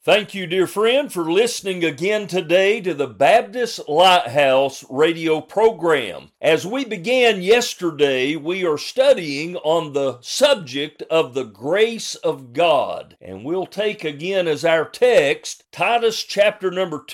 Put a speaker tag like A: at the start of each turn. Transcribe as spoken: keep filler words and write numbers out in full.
A: Thank you, dear friend, for listening again today to the Baptist Lighthouse radio program. As we began yesterday, we are studying on the subject of the grace of God. And we'll take again as our text Titus chapter number